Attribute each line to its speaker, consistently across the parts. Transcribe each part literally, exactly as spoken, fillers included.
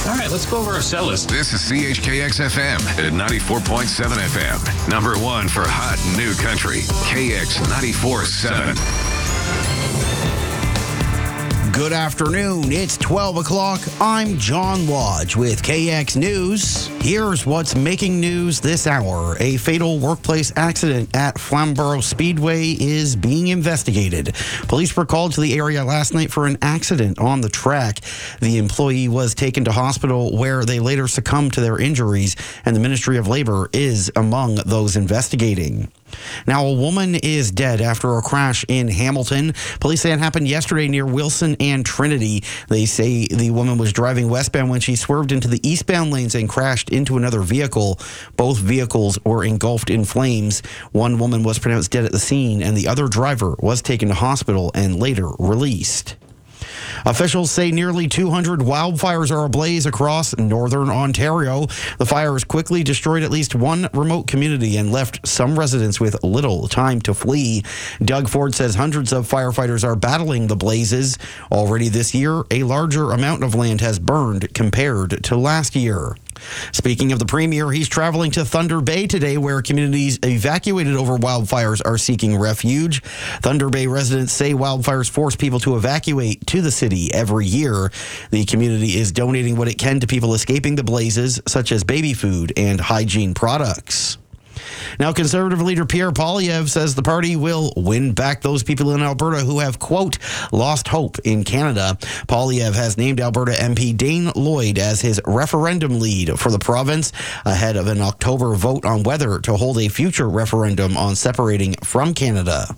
Speaker 1: All right, let's go over our set list.
Speaker 2: This is C H K X F M at ninety-four point seven F M. Number one for hot new country, K X ninety-four point seven.
Speaker 3: Good afternoon. It's twelve o'clock. I'm John Lodge with K X News. Here's what's making news this hour. A fatal workplace accident at Flamborough Speedway is being investigated. Police were called to the area last night for an accident on the track. The employee was taken to hospital where they later succumbed to their injuries, and the Ministry of Labor is among those investigating. Now, a woman is dead after a crash in Hamilton. Police say it happened yesterday near Wilson and Trinity. They say the woman was driving westbound when she swerved into the eastbound lanes and crashed into another vehicle. Both vehicles were engulfed in flames. One woman was pronounced dead at the scene, and the other driver was taken to hospital and later released. Officials say nearly two hundred wildfires are ablaze across northern Ontario. The fires quickly destroyed at least one remote community and left some residents with little time to flee. Doug Ford says hundreds of firefighters are battling the blazes. Already this year, a larger amount of land has burned compared to last year. Speaking of the Premier, he's traveling to Thunder Bay today, where communities evacuated over wildfires are seeking refuge. Thunder Bay residents say wildfires force people to evacuate to the city every year. The community is donating what it can to people escaping the blazes, such as baby food and hygiene products. Now, Conservative leader Pierre Poilievre says the party will win back those people in Alberta who have, quote, lost hope in Canada. Poilievre has named Alberta M P Dane Lloyd as his referendum lead for the province ahead of an October vote on whether to hold a future referendum on separating from Canada.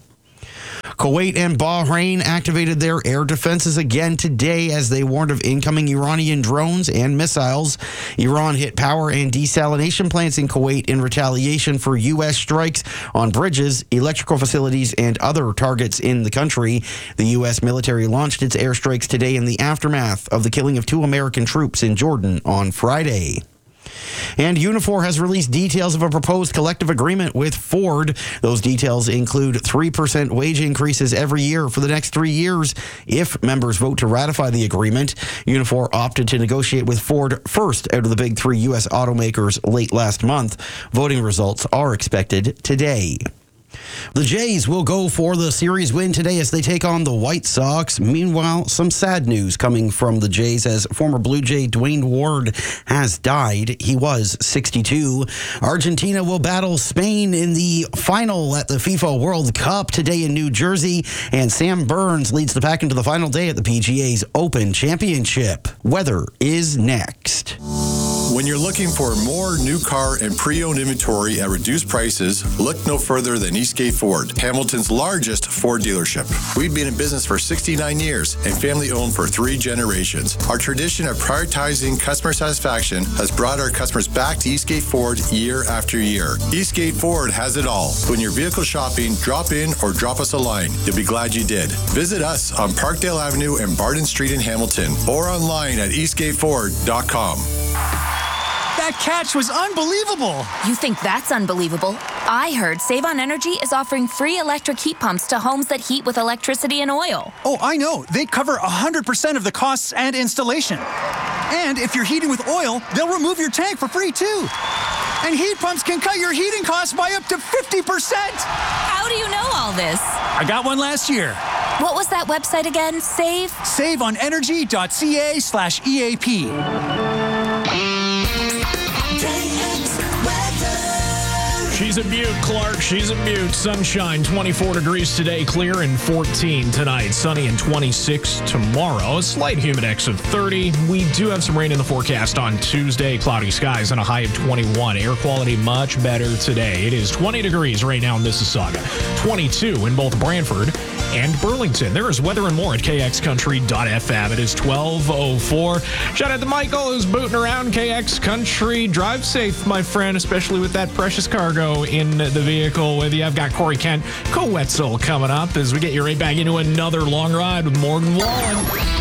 Speaker 3: Kuwait and Bahrain activated their air defenses again today as they warned of incoming Iranian drones and missiles. Iran hit power and desalination plants in Kuwait in retaliation for U S strikes on bridges, electrical facilities, and other targets in the country. The U S military launched its airstrikes today in the aftermath of the killing of two American troops in Jordan on Friday. And Unifor has released details of a proposed collective agreement with Ford. Those details include three percent wage increases every year for the next three years if members vote to ratify the agreement. Unifor opted to negotiate with Ford first out of the big three U S automakers late last month. Voting results are expected today. The Jays will go for the series win today as they take on the White Sox. Meanwhile, some sad news coming from the Jays as former Blue Jay Dwayne Ward has died. He was sixty-two. Argentina will battle Spain in the final at the FIFA World Cup today in New Jersey. And Sam Burns leads the pack into the final day at the P G A's Open Championship. Weather is next.
Speaker 4: When you're looking for more new car and pre-owned inventory at reduced prices, look no further than Eastgate Ford, Hamilton's largest Ford dealership. We've been in business for sixty-nine years and family-owned for three generations. Our tradition of prioritizing customer satisfaction has brought our customers back to Eastgate Ford year after year. Eastgate Ford has it all. When you're vehicle shopping, drop in or drop us a line. You'll be glad you did. Visit us on Parkdale Avenue and Barton Street in Hamilton or online at eastgate ford dot com.
Speaker 5: That catch was unbelievable.
Speaker 6: You think that's unbelievable? I heard Save on Energy is offering free electric heat pumps to homes that heat with electricity and oil.
Speaker 5: Oh, I know. They cover one hundred percent of the costs and installation. And if you're heating with oil, they'll remove your tank for free, too. And heat pumps can cut your heating costs by up to fifty percent.
Speaker 6: How do you know all this?
Speaker 5: I got one last year.
Speaker 6: What was that website again? Save?
Speaker 5: save on energy dot c a slash E A P.
Speaker 7: She's a beaut, Clark. She's a beaut. Sunshine, twenty-four degrees today, clear, and fourteen tonight. Sunny and twenty-six tomorrow. A slight humidex of thirty. We do have some rain in the forecast on Tuesday. Cloudy skies and a high of twenty-one. Air quality much better today. It is twenty degrees right now in Mississauga. twenty-two in both Brantford and Burlington. There is weather and more at k x country dot f m. It is twelve oh four. Shout out to Michael who's booting around K X Country. Drive safe, my friend, especially with that precious cargo in the vehicle with you. I've got Corey Kent, Co-Wetzel coming up as we get you right back into another long ride with Morgan Wallen.